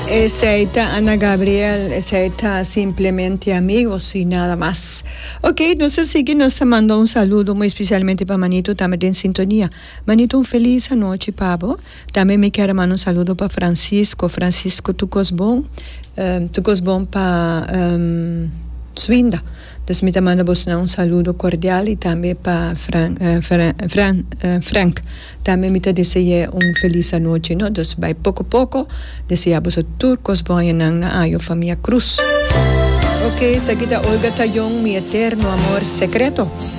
Esa Ana Gabriel, esa simplemente amigos y nada más. Ok, nos sigue, nos manda un saludo muy especialmente para Manito, también en sintonía. Manito, un feliz noche, Pablo. También me quiero mandar un saludo para Francisco. Francisco, tu cosbon para Swinda. Entonces me manda un saludo cordial y también para Frank. También me desea un feliz noche, ¿no? Entonces, poco a poco, deseamos a turcos boyan a yo familia Cruz. Ok, seguida Olga Tayón, mi eterno amor secreto.